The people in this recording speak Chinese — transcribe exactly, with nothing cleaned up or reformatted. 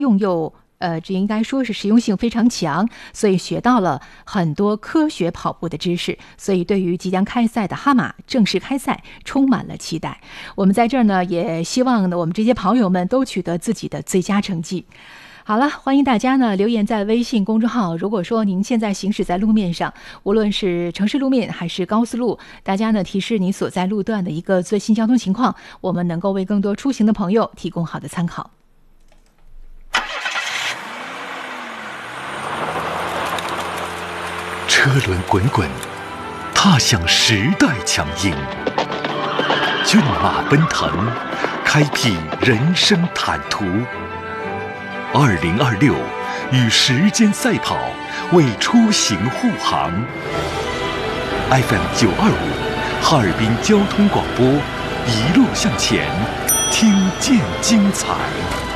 用又呃，这应该说是实用性非常强，所以学到了很多科学跑步的知识，所以对于即将开赛的哈马正式开赛充满了期待。我们在这儿呢，也希望呢我们这些跑友们都取得自己的最佳成绩。好了，欢迎大家呢留言在微信公众号。如果说您现在行驶在路面上，无论是城市路面还是高速路，大家呢提示你所在路段的一个最新交通情况，我们能够为更多出行的朋友提供好的参考。 车轮滚滚，踏向时代强音；骏马奔腾，开辟人生坦途。二零二六，与时间赛跑，为出行护航。F M 九二五，哈尔滨交通广播，一路向前，听见精彩。